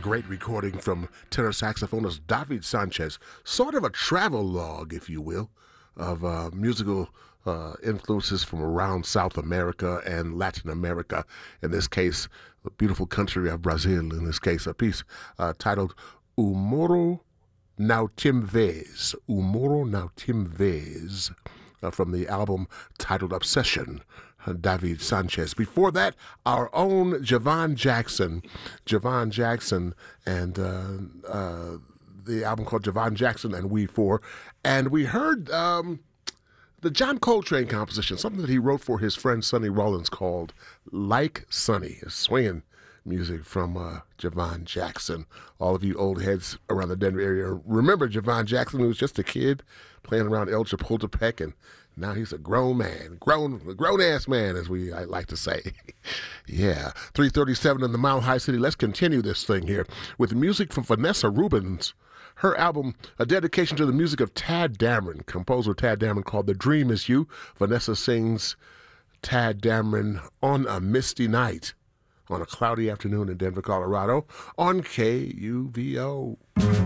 great recording from tenor saxophonist David Sanchez, sort of a travel log, if you will, of musical influences from around South America and Latin America. In this case, the beautiful country of Brazil. In this case, a piece titled O Moro Não Tem Vez. O Moro Não Tem Vez. From the album titled Obsession, David Sanchez. Before that, our own Javon Jackson. Javon Jackson and the album called Javon Jackson and We Four. And we heard the John Coltrane composition, something that he wrote for his friend Sonny Rollins called Like Sonny, a swinging music from Javon Jackson. All of you old heads around the Denver area remember Javon Jackson, who was just a kid playing around El Chapultepec, and now he's a grown man, grown-ass man, as I like to say. Yeah, 3:37 in the Mile High City. Let's continue this thing here with music from Vanessa Rubens. Her album, a dedication to the music of Tadd Dameron, composer Tadd Dameron, called The Dream Is You. Vanessa sings Tadd Dameron on a misty night, on a cloudy afternoon in Denver, Colorado, on KUVO.